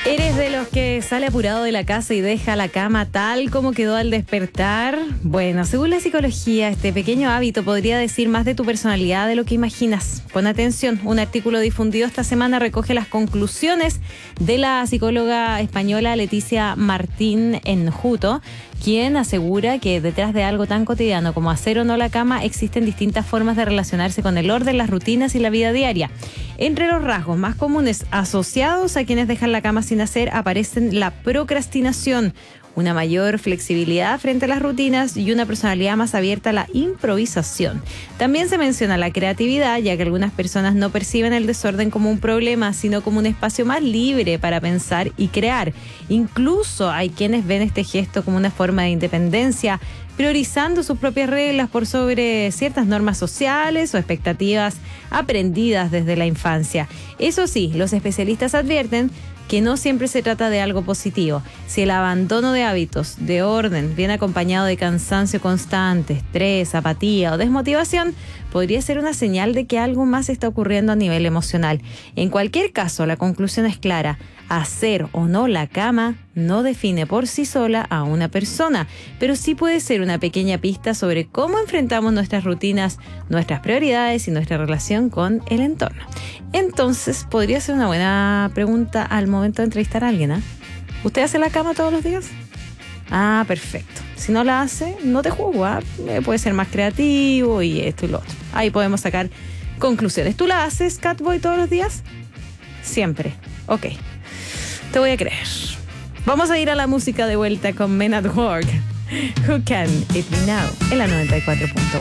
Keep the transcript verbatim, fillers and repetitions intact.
¿Eres de los que sale apurado de la casa y deja la cama tal como quedó al despertar? Bueno, según la psicología, este pequeño hábito podría decir más de tu personalidad de lo que imaginas. Pon atención, un artículo difundido esta semana recoge las conclusiones de la psicóloga española Leticia Martín Enjuto, quien asegura que detrás de algo tan cotidiano como hacer o no la cama existen distintas formas de relacionarse con el orden, las rutinas y la vida diaria. Entre los rasgos más comunes asociados a quienes dejan la cama sin hacer aparecen la procrastinación, una mayor flexibilidad frente a las rutinas y una personalidad más abierta a la improvisación. También se menciona la creatividad, ya que algunas personas no perciben el desorden como un problema, sino como un espacio más libre para pensar y crear. Incluso hay quienes ven este gesto como una forma de independencia, priorizando sus propias reglas por sobre ciertas normas sociales o expectativas aprendidas desde la infancia. Eso sí, los especialistas advierten que no siempre se trata de algo positivo. Si el abandono de hábitos de orden viene acompañado de cansancio constante, estrés, apatía o desmotivación, podría ser una señal de que algo más está ocurriendo a nivel emocional. En cualquier caso, la conclusión es clara. Hacer o no la cama no define por sí sola a una persona, pero sí puede ser una pequeña pista sobre cómo enfrentamos nuestras rutinas, nuestras prioridades y nuestra relación con el entorno. Entonces, podría ser una buena pregunta al momento de entrevistar a alguien, ¿eh? ¿Usted hace la cama todos los días? Ah, perfecto. Si no la hace, no te juzgo, ¿eh? Puede ser más creativo y esto y lo otro. Ahí podemos sacar conclusiones. ¿Tú la haces, Catboy, todos los días? Siempre. Ok. Te voy a creer. Vamos a ir a la música de vuelta con Men at Work. Who Can It Be Now en la noventa y cuatro punto uno.